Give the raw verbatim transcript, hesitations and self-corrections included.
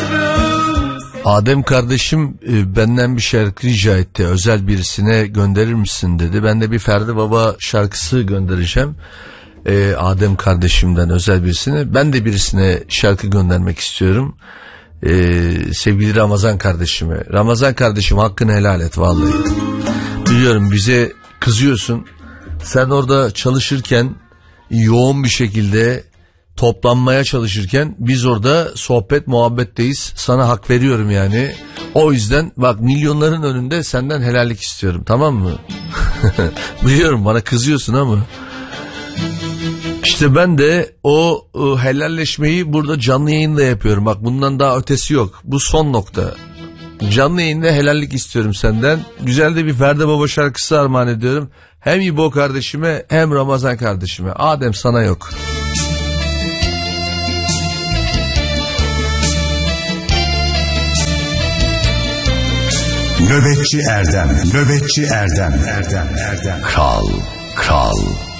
Adem kardeşim benden bir şarkı rica etti. Özel birisine gönderir misin dedi. Ben de bir Ferdi Baba şarkısı göndereceğim. Ee, Adem kardeşimden özel birisine. Ben de birisine şarkı göndermek istiyorum. Ee, sevgili Ramazan kardeşime. Ramazan kardeşim, hakkını helal et vallahi. Biliyorum bize kızıyorsun. Sen orada çalışırken, yoğun bir şekilde toplanmaya çalışırken biz orada sohbet muhabbetteyiz. Sana hak veriyorum yani. O yüzden bak, milyonların önünde senden helallik istiyorum, tamam mı? Biliyorum bana kızıyorsun ama İşte ben de o, o helalleşmeyi burada canlı yayında yapıyorum. Bak, bundan daha ötesi yok. Bu son nokta. Canlı yayında helallik istiyorum senden. Güzel de bir Ferdi Baba şarkısı armağan ediyorum. Hem İbo kardeşime hem Ramazan kardeşime. Adem sana yok. Nöbetçi Erdem, Nöbetçi Erdem, Erdem, Erdem. Kral, kral.